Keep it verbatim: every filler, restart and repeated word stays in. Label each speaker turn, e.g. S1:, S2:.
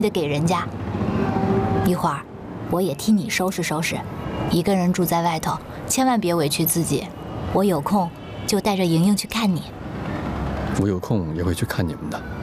S1: 得给人家。一会儿，我也替你收拾收拾。一个人住在外头，千万别委屈自己。我有空就带着莹莹去看你。
S2: 我有空也会去看你们的。